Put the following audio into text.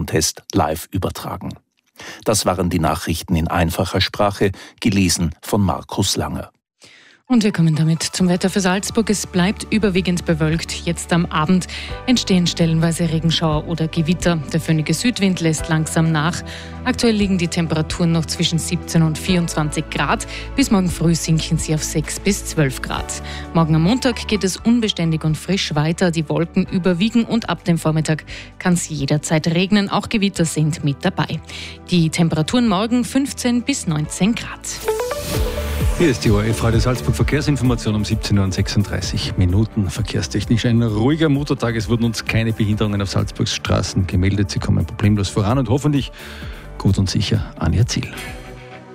Contest live übertragen. Das waren die Nachrichten in einfacher Sprache, gelesen von Markus Langer. Und wir kommen damit zum Wetter für Salzburg. Es bleibt überwiegend bewölkt. Jetzt am Abend entstehen stellenweise Regenschauer oder Gewitter. Der föhnige Südwind lässt langsam nach. Aktuell liegen die Temperaturen noch zwischen 17 und 24 Grad. Bis morgen früh sinken sie auf 6 bis 12 Grad. Morgen am Montag geht es unbeständig und frisch weiter. Die Wolken überwiegen und ab dem Vormittag kann es jederzeit regnen. Auch Gewitter sind mit dabei. Die Temperaturen morgen 15 bis 19 Grad. Hier ist die ORF Radio Salzburg Verkehrsinformation um 17:36 Minuten. Verkehrstechnisch ein ruhiger Motortag. Es wurden uns keine Behinderungen auf Salzburgs Straßen gemeldet. Sie kommen problemlos voran und hoffentlich gut und sicher an ihr Ziel.